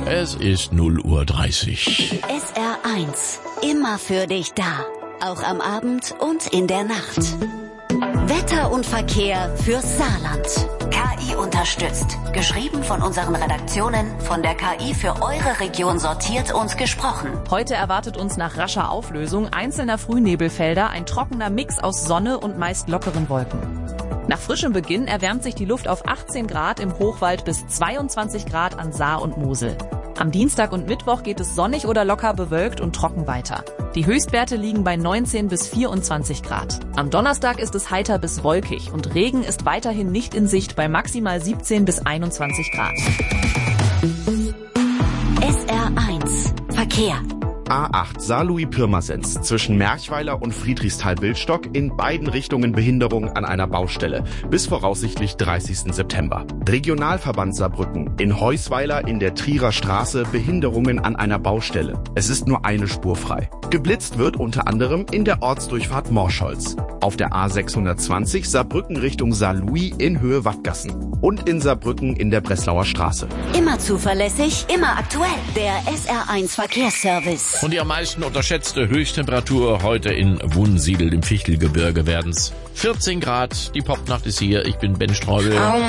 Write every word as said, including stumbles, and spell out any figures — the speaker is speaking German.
Es ist null Uhr dreißig. S R eins. Immer für dich da. Auch am Abend und in der Nacht. Wetter und Verkehr fürs Saarland. K I unterstützt. Geschrieben von unseren Redaktionen, von der K I für eure Region sortiert und gesprochen. Heute erwartet uns nach rascher Auflösung einzelner Frühnebelfelder ein trockener Mix aus Sonne und meist lockeren Wolken. Nach frischem Beginn erwärmt sich die Luft auf achtzehn Grad im Hochwald bis zweiundzwanzig Grad an Saar und Mosel. Am Dienstag und Mittwoch geht es sonnig oder locker bewölkt und trocken weiter. Die Höchstwerte liegen bei neunzehn bis vierundzwanzig Grad. Am Donnerstag ist es heiter bis wolkig und Regen ist weiterhin nicht in Sicht bei maximal siebzehn bis einundzwanzig Grad. S R eins. Verkehr. A acht Saarlouis-Pirmasens zwischen Merchweiler und Friedrichsthal-Wildstock in beiden Richtungen Behinderung an einer Baustelle bis voraussichtlich dreißigsten September. Regionalverband Saarbrücken in Heusweiler in der Trierer Straße Behinderungen an einer Baustelle. Es ist nur eine Spur frei. Geblitzt wird unter anderem in der Ortsdurchfahrt Morscholz, auf der A sechshundertzwanzig Saarbrücken Richtung Saarlouis in Höhe Wattgassen und in Saarbrücken in der Breslauer Straße. Immer zuverlässig, immer aktuell. Der S R eins Verkehrsservice. Und die am meisten unterschätzte Höchsttemperatur heute in Wunsiedel im Fichtelgebirge werden's vierzehn Grad. Die Popnacht ist hier. Ich bin Ben Streubel.